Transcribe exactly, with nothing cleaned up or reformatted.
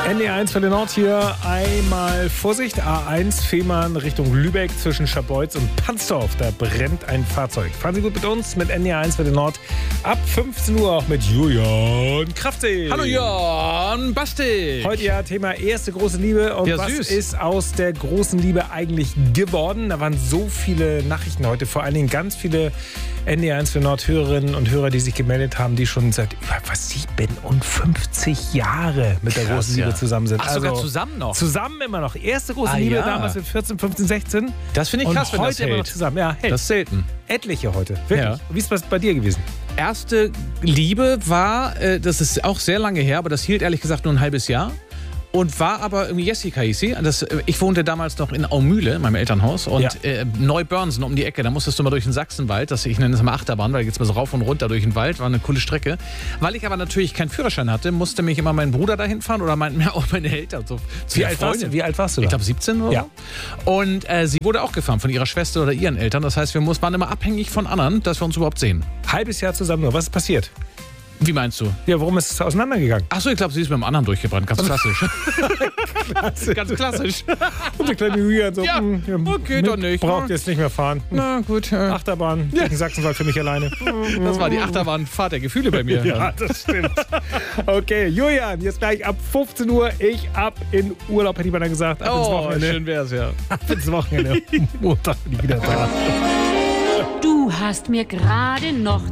N D eins für den Nord hier. Einmal Vorsicht, A eins Fehmarn Richtung Lübeck zwischen Scharbeutz und Pansdorf. Da brennt ein Fahrzeug. Fahren Sie gut mit uns, mit N D eins für den Nord. Ab fünfzehn Uhr auch mit Julian Kraftzig. Hallo Jan Basti. Heute ja Thema erste große Liebe. Und ja, was süß. ist aus der großen Liebe eigentlich geworden? Da waren so viele Nachrichten heute. Vor allen Dingen ganz viele N D eins für Nord Hörerinnen und Hörer, die sich gemeldet haben, die schon seit über was, siebenundfünfzig Jahre mit der Krass, großen Liebe ja. zusammen sind. Ach, sogar zusammen noch? Zusammen immer noch. Erste große Ah, Liebe ja. damals mit vierzehn, fünfzehn, sechzehn. Das finde ich Und krass, wenn heute das immer noch hält. zusammen. Ja, hält. Das ist selten. Etliche heute. Wirklich. Ja. Wie ist das bei dir gewesen? Erste Liebe war, äh, das ist auch sehr lange her, aber das hielt ehrlich gesagt nur ein halbes Jahr. Und war aber irgendwie Jessica hieß sie. Das, äh, ich wohnte damals noch in Aumühle, in meinem Elternhaus. Und Ja. äh, Neubörnsen um die Ecke. Da musstest du mal durch den Sachsenwald. Das, ich nenne es mal Achterbahn, weil da geht's mal so rauf und runter durch den Wald. War eine coole Strecke. Weil ich aber natürlich keinen Führerschein hatte, musste mich immer mein Bruder dahin fahren oder mein, ja, auch meine Eltern. So, Wie alt, warst du, wie alt warst du da? Ich glaube siebzehn oder Ja. so. Und äh, sie wurde auch gefahren von ihrer Schwester oder ihren Eltern. Das heißt, wir muss, waren immer abhängig von anderen, dass wir uns überhaupt sehen. Halbes Jahr zusammen nur. Was ist passiert? Wie meinst du? Ja, warum ist es auseinandergegangen? Achso, ich glaube, sie ist mit dem anderen durchgebrannt. Ganz klassisch. Ganz klassisch. Und der kleine Julian so, Ja, mh, okay, mit- dann nicht. Braucht jetzt nicht mehr fahren. Na gut. Äh, Achterbahn, durch den Sachsenwald für mich alleine. das war die Achterbahnfahrt der Gefühle bei mir. Ja, das stimmt. Okay, Julian, jetzt gleich ab fünfzehn Uhr. Ich ab in Urlaub, hätte ich mal gesagt. Ab ins Oh, Wochenende. schön wär's, ja. Ab ins Wochenende. Montag bin ich wieder da. Du hast mir gerade noch